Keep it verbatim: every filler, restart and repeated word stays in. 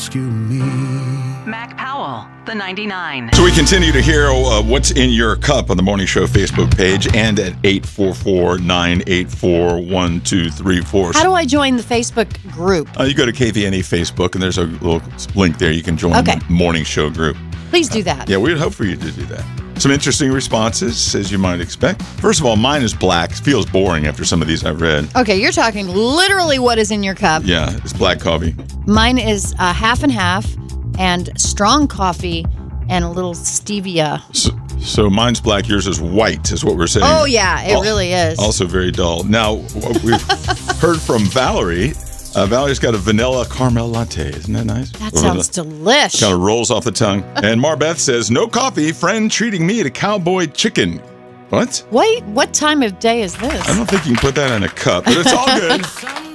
rescue me. Mac Powell, the ninety-nine. So we continue to hear uh, what's in your cup on the Morning Show Facebook page and at eight four four, nine eight four, one two three four. How do I join the Facebook group? Uh, you go to K V N E Facebook, and there's a little link there. You can join Okay. the Morning Show group. Please do that. Yeah, we would hope for you to do that. Some interesting responses, as you might expect. First of all, mine is black. Feels boring after some of these I've read. Okay, you're talking literally what is in your cup. Yeah, it's black coffee. Mine is uh, half and half and strong coffee and a little stevia. So, so mine's black. Yours is white, is what we're saying. Oh, yeah, it Al- really is. Also very dull. Now, what we've heard from Valerie. Uh, Valerie's got a vanilla caramel latte. Isn't that nice? That sounds delish. Kind of rolls off the tongue. And Marbeth says, no coffee, friend treating me to cowboy chicken. What? Wait, what time of day is this? I don't think you can put that in a cup, but it's all good.